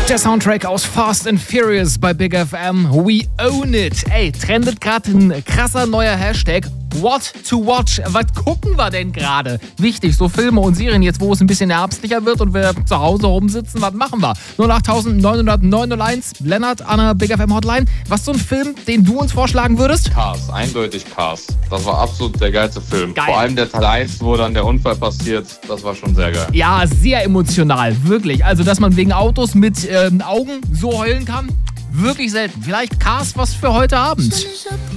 Der Soundtrack aus Fast and Furious bei Big FM. We own it. Ey, trendet gerade ein krasser neuer Hashtag. What to watch? Was gucken wir denn gerade? Wichtig, so Filme und Serien jetzt, wo es ein bisschen herbstlicher wird und wir zu Hause rumsitzen, was machen wir? 08901, Lennart an der Big FM Hotline. Was ist so ein Film, den du uns vorschlagen würdest? Cars, eindeutig Cars. Das war absolut der geilste Film. Geil. Vor allem der Teil 1, wo dann der Unfall passiert, das war schon sehr geil. Ja, sehr emotional, wirklich. Also, dass man wegen Autos mit Augen so heulen kann, wirklich selten. Vielleicht Cars was für heute Abend.